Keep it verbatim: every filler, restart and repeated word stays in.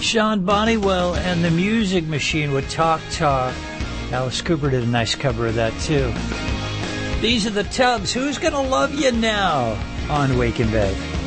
Sean Bonnewell and the Music Machine with Talk Talk. Alice Cooper did a nice cover of that, too. These are the Tugs. Who's Gonna Love You Now on Wake in Bed?